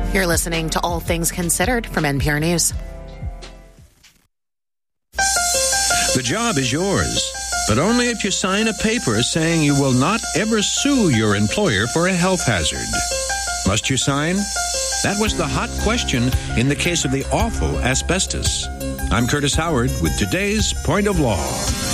You're listening to All Things Considered from NPR News. The job is yours, but only if you sign a paper saying you will not ever sue your employer for a health hazard. Must you sign? That was the hot question in the case of the awful asbestos. I'm Curtis Howard with today's Point of Law.